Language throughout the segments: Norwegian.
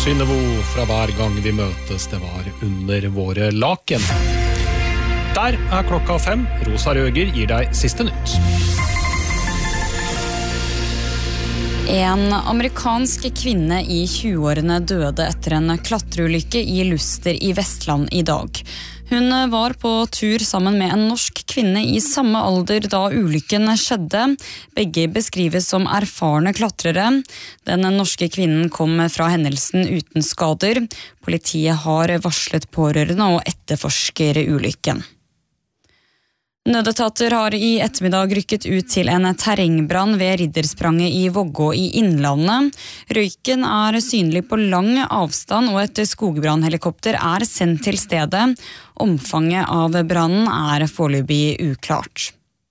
Synnevo fra hver gang vi møtes, det var under våre laken. Der klokka 5. Rosa Røger gir deg siste nytt. En amerikansk kvinne i 20-årene døde etter en klatreulykke i Luster i Vestland i dag. Hun var på tur sammen med en norsk kvinne i samme alder da ulykken skjedde. Begge beskrives som erfarne klatrere. Den norske kvinnen kom fra hendelsen uten skader. Politiet har varslet pårørende og etterforsker ulykken. Nødetater har i ettermiddag rykket ut til en terrengbrann ved Ridderspranget i Vågå i Innlandet. Røyken synlig på lang avstand, og et skogbrannhelikopter sendt til stedet. Omfanget av brannen foreløpig uklart.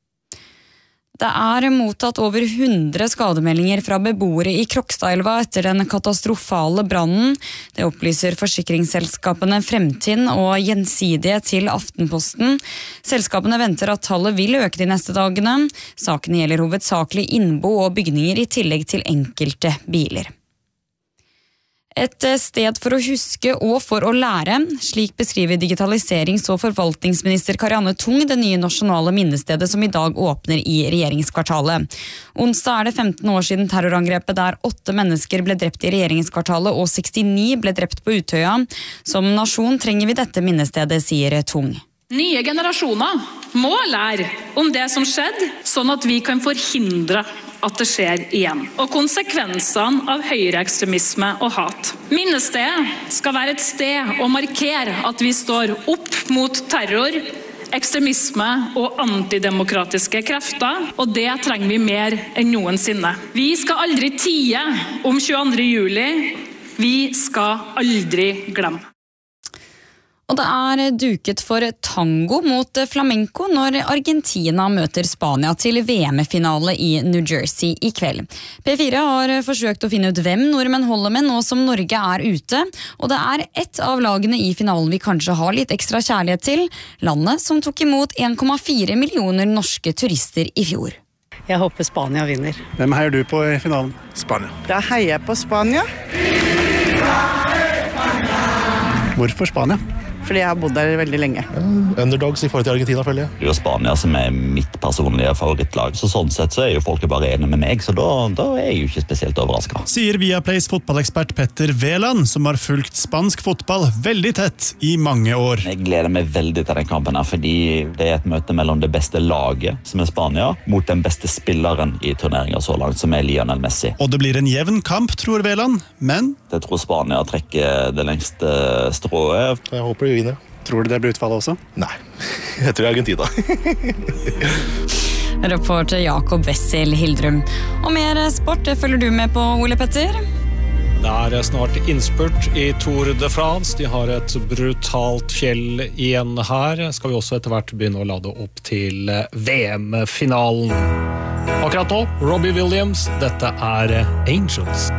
Det mottatt over 100 skademeldinger fra beboere i Krokstadelva etter den katastrofale brannen. Det opplyser forsikringsselskapene Fremtind og Gjensidige til Aftenposten. Selskapene venter at tallet vil øke de neste dagene. Saken gjelder hovedsakelig innbo og bygninger i tillegg til enkelte biler. Et sted for å huske og for å lære, slik beskriver digitaliserings- og forvaltningsminister Karianne Tung det nye nasjonale minnestedet som i dag åpner i regjeringskvartalet. Onsdag det 15 år siden terrorangrepet der 8 mennesker ble drept i regjeringskvartalet og 69 ble drept på Utøya. Som nasjon trenger vi dette minnestedet, sier Tung. Nye generasjoner må lære om det som skjedde, sånn at vi kan forhindre at det skjer igjen, og konsekvensene av høyreekstremisme og hat. Minnestedet skal være et sted å markere at vi står opp mot terror, ekstremisme og antidemokratiske krefter, og det trenger vi mer enn noensinne. Vi skal aldri tie om 22. juli, vi skal aldri glemme. Og det duket for tango mot flamenco når Argentina møter Spania til VM-finale i New Jersey i kveld. P4 har forsøkt å finne ut hvem nordmenn holder med nå som Norge ute, og det ett av lagene i finalen vi kanskje har litt ekstra kjærlighet til, landet som tok imot 1,4 millioner norske turister i fjor. Jeg håper Spania vinner. Hvem heier du på i finalen? Spania. Da heier jeg på Spania. Hvorfor Spania? Fordi jeg har bodd der veldig lenge. Underdogs i forhold til Argentina, føler jeg. Det jo Spania som mitt personlige favorittlag, så sånn sett så jo folket bare enige med meg, så da jeg jo ikke spesielt overrasket. Sier Viaplays fotballekspert Petter Veland, som har fulgt spansk fotball veldig tett i mange år. Jeg gleder meg veldig til den kampen her, fordi det et møte mellom det beste laget, som Spania, mot den beste spilleren i turneringen så langt, som Lionel Messi. Og det blir en jevn kamp, tror Veland, men... Jeg tror Spania trekker det lengste strået. Jeg håper de vinner. Tror du det blir utfallet også? Nei, jeg tror Argentina. Reporter Jakob Wessel Hildrum. Og mer sport, det følger du med på, Ole Petter? Det snart innspurt i Tour de France. De har et brutalt fjell igjen her. Skal vi også etter hvert begynne å lade opp til VM-finalen. Akkurat nå, Robbie Williams. Dette Angels.